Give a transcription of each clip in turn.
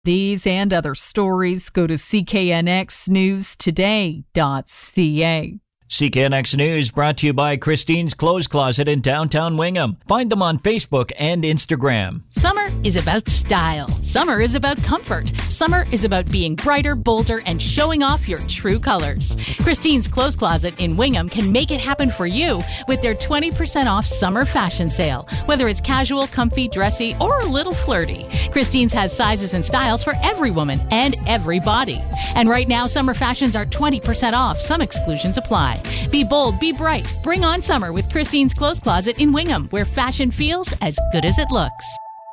These and other stories, go to cknxnewstoday.ca. CKNX News brought to you by Christine's Clothes Closet in downtown Wingham. Find them on Facebook and Instagram. Summer is about style. Summer is about comfort. Summer is about being brighter, bolder, and showing off your true colors. Christine's Clothes Closet in Wingham can make it happen for you with their 20% off summer fashion sale. Whether it's casual, comfy, dressy, or a little flirty, Christine's has sizes and styles for every woman and every body. And right now, summer fashions are 20% off. Some exclusions apply. Be bold, be bright. Bring on summer with Christine's Clothes Closet in Wingham, where fashion feels as good as it looks.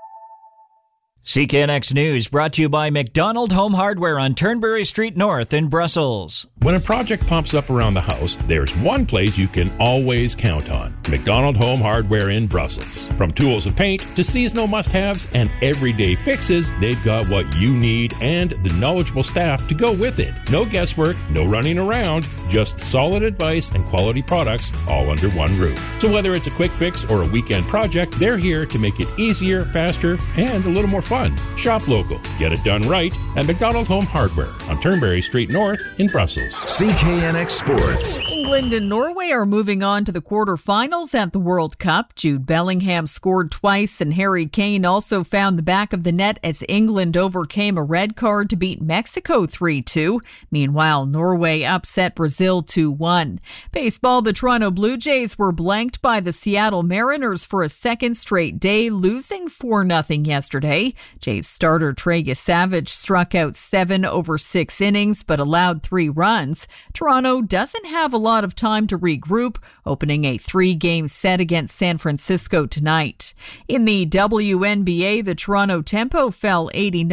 CKNX News brought to you by McDonald Home Hardware on Turnberry Street North in Brussels. When a project pops up around the house, there's one place you can always count on. McDonald Home Hardware in Brussels. From tools and paint to seasonal must-haves and everyday fixes, they've got what you need and the knowledgeable staff to go with it. No guesswork, no running around, just solid advice and quality products all under one roof. So whether it's a quick fix or a weekend project, they're here to make it easier, faster, and a little more fun. Shop local. Get it done right at McDonald Home Hardware on Turnberry Street North in Brussels. CKNX Sports. England and Norway are moving on to the quarterfinals at the World Cup. Jude Bellingham scored twice, and Harry Kane also found the back of the net as England overcame a red card to beat Mexico 3-2. Meanwhile, Norway upset Brazil 2-1. Baseball, the Toronto Blue Jays were blanked by the Seattle Mariners for a second straight day, losing 4-0 yesterday. Jays starter Trey Savage struck out 7 over 6 innings but allowed 3 runs. Toronto doesn't have a lot of time to regroup, opening a 3-game set against San Francisco tonight. In the WNBA, the Toronto Tempo fell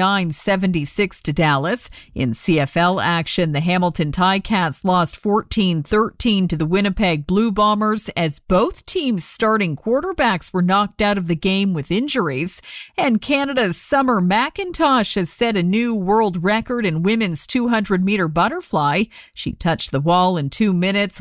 89-76 to Dallas. In CFL action, the Hamilton Ticats lost 14-13 to the Winnipeg Blue Bombers as both teams' starting quarterbacks were knocked out of the game with injuries. And Canada's Summer McIntosh has set a new world record in women's 200-meter butterfly. She touched the wall in 2 minutes,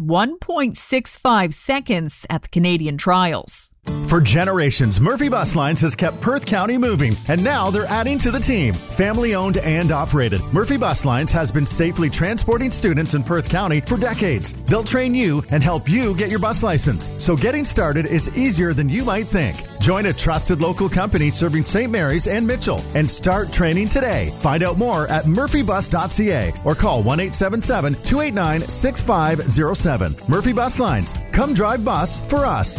1.65 seconds at the Canadian trials. For generations, Murphy Bus Lines has kept Perth County moving, and now they're adding to the team. Family owned and operated, Murphy Bus Lines has been safely transporting students in Perth County for decades. They'll train you and help you get your bus license, so getting started is easier than you might think. Join a trusted local company serving St. Mary's and Mitchell and start training today. Find out more at murphybus.ca or call 1-877-289-6507. Murphy Bus Lines. Come drive bus for us.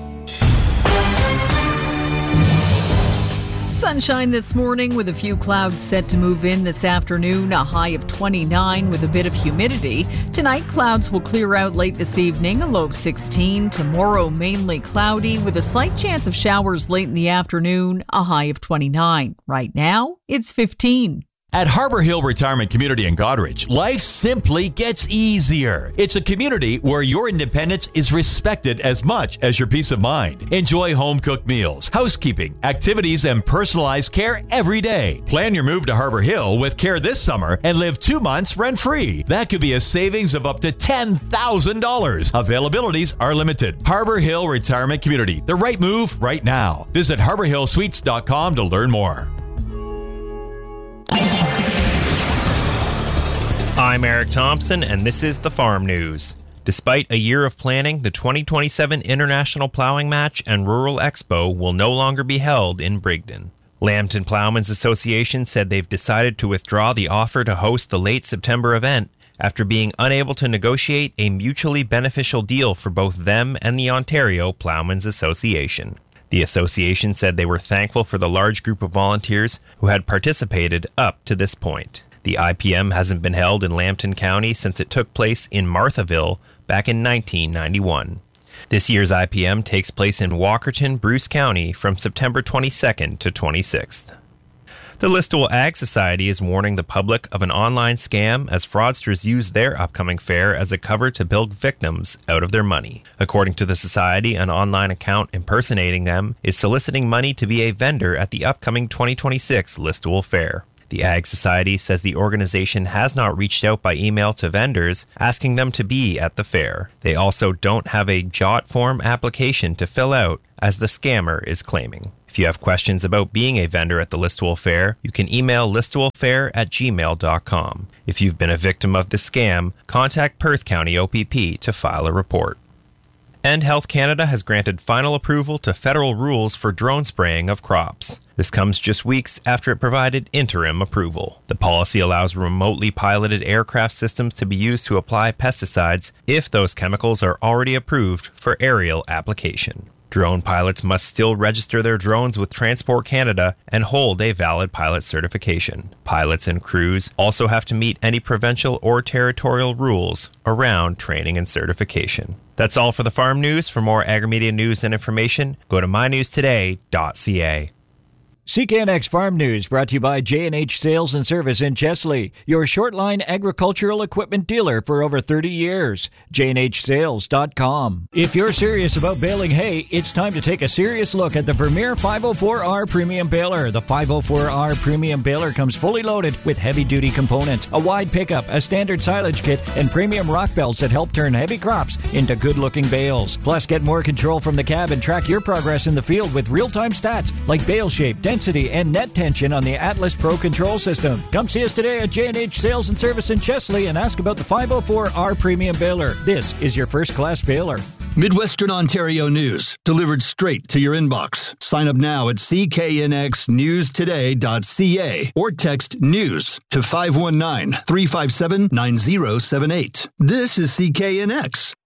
Sunshine this morning with a few clouds set to move in this afternoon, a high of 29 with a bit of humidity. Tonight, clouds will clear out late this evening, a low of 16. Tomorrow, mainly cloudy with a slight chance of showers late in the afternoon, a high of 29. Right now, it's 15. At Harbor Hill Retirement Community in Goderich, life simply gets easier. It's a community where your independence is respected as much as your peace of mind. Enjoy home-cooked meals, housekeeping, activities, and personalized care every day. Plan your move to Harbor Hill with care this summer and live 2 months rent-free. That could be a savings of up to $10,000. Availabilities are limited. Harbor Hill Retirement Community, the right move right now. Visit harborhillsuites.com to learn more. I'm Eric Thompson, and this is the Farm News. Despite a year of planning, the 2027 International Plowing Match and Rural Expo will no longer be held in Brigden. Lambton Plowmen's Association said they've decided to withdraw the offer to host the late September event after being unable to negotiate a mutually beneficial deal for both them and the Ontario Plowmen's Association. The association said they were thankful for the large group of volunteers who had participated up to this point. The IPM hasn't been held in Lambton County since it took place in Marthaville back in 1991. This year's IPM takes place in Walkerton, Bruce County from September 22nd to 26th. The Listowel Ag Society is warning the public of an online scam as fraudsters use their upcoming fair as a cover to bilk victims out of their money. According to the society, an online account impersonating them is soliciting money to be a vendor at the upcoming 2026 Listowel Fair. The Ag Society says the organization has not reached out by email to vendors asking them to be at the fair. They also don't have a JOT form application to fill out, as the scammer is claiming. If you have questions about being a vendor at the Listowel Fair, you can email listowelfair@gmail.com. If you've been a victim of this scam, contact Perth County OPP to file a report. And Health Canada has granted final approval to federal rules for drone spraying of crops. This comes just weeks after it provided interim approval. The policy allows remotely piloted aircraft systems to be used to apply pesticides if those chemicals are already approved for aerial application. Drone pilots must still register their drones with Transport Canada and hold a valid pilot certification. Pilots and crews also have to meet any provincial or territorial rules around training and certification. That's all for the farm news. For more Agri-Media news and information, go to mynewstoday.ca. CKNX Farm News brought to you by J&H Sales and Service in Chesley, your short-line agricultural equipment dealer for over 30 years. JNHSales.com. If you're serious about baling hay, it's time to take a serious look at the Vermeer 504R Premium Baler. The 504R Premium Baler comes fully loaded with heavy-duty components, a wide pickup, a standard silage kit, and premium rock belts that help turn heavy crops into good-looking bales. Plus, get more control from the cab and track your progress in the field with real-time stats like bale shape, density, and net tension on the Atlas Pro control system. Come see us today at J&H Sales and Service in Chesley and ask about the 504R Premium Baler. This is your first-class baler. Midwestern Ontario news, delivered straight to your inbox. Sign up now at cknxnewstoday.ca or text NEWS to 519-357-9078. This is CKNX.